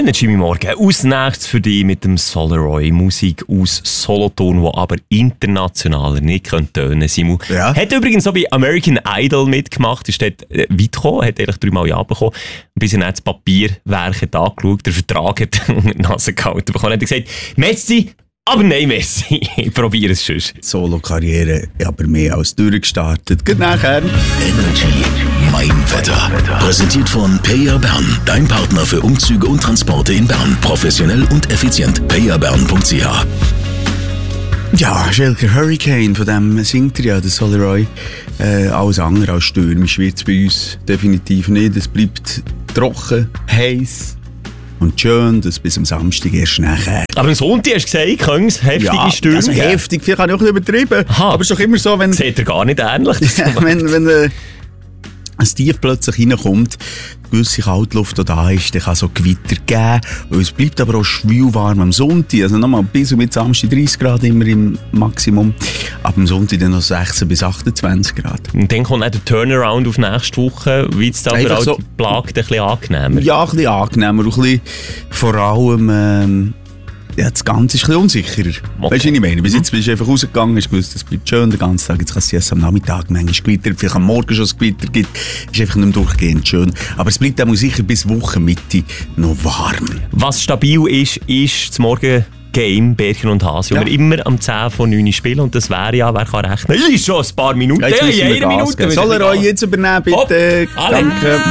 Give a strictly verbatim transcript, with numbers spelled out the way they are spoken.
Energy Morgen. Ausnächst für dich mit dem Solaroy. Musik aus Solothurn, die aber internationaler nicht tönen können. Simon ja. hat übrigens auch bei American Idol mitgemacht, ist dort weit gekommen, hat eigentlich dreimal Ja bekommen. Bis er dann das Papierwerk hat angeschaut, der Vertrag hat unter die Nase gehalten bekommen. Hat er gesagt, Messi, aber nein, Messi. Ich probiere es schon. Solo-Karriere, aber mehr als durchgestartet. Gut nachher. Energy, mein Wetter. Präsentiert von Payer Bern, dein Partner für Umzüge und Transporte in Bern. Professionell und effizient. payer bern punkt c h. Ja, Schelker Hurricane, von dem singt er ja, der Solaroy. Äh, alles andere als stürmisch wird es bei uns definitiv nicht. Es bleibt trocken, heiß und schön, das bis am Samstag erst nachher. Aber am Sonntag hast du gesagt, können es heftige ja, Stürme also geben? Heftig, vielleicht habe ich auch ein bisschen übertrieben. Aha. Aber es ist doch immer so, wenn... Seht ihr gar nicht ähnlich? wenn wenn äh, ein Tief plötzlich reinkommt, gewisse Kaltluft da, da ist, dann kann es so Gewitter geben. Und es bleibt aber auch schwülwarm am Sonntag. Also nochmal bis und mit Samstag dreißig Grad immer im Maximum. Ab dem Sonntag dann noch sechzehn bis achtundzwanzig Grad. Und dann kommt auch der Turnaround auf nächste Woche. Wird es da für all so, die Plage ein bisschen angenehmer? Ja, ein bisschen angenehmer. Und ein bisschen vor allem... Ähm, ja, das Ganze ist ein bisschen unsicherer. Okay. Weißt du, was ich meine? Bis jetzt bist du einfach rausgegangen, hast gewusst, es bleibt schön den ganzen Tag. Jetzt kann es erst am Nachmittag manchmal Gewitter, vielleicht am Morgen schon ein Gewitter gibt. Ist einfach nicht mehr durchgehend schön. Aber es bleibt auch sicher bis Wochenmitte noch warm. Was stabil ist, ist das Morgen-Game Bärchen und Hase, ja. wo wir immer am zehn vor neun spielen. Und das wäre ja, wer kann rechnen? Ist schon ein paar Minuten. Ja, jetzt ja, müssen wir jede Gas Minute. geben. Soll er euch jetzt übernehmen, bitte? Hopp. Danke.